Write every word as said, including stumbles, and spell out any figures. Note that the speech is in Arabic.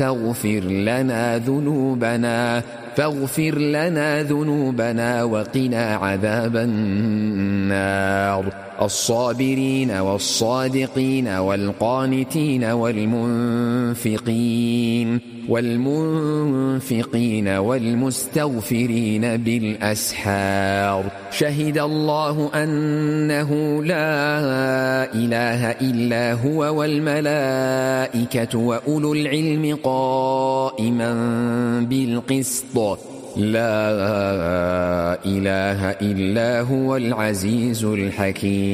فاغفر لنا ذنوبنا فاغفر لنا ذنوبنا وقنا عذاب النار. الصابرين والصادقين والقانتين والمنفقين والمنفقين والمستغفرين بالأسحار. شهد الله أنه لا إله إلا هو والملائكة وأولو العلم قائما بالقسط لا إله إلا هو العزيز الحكيم.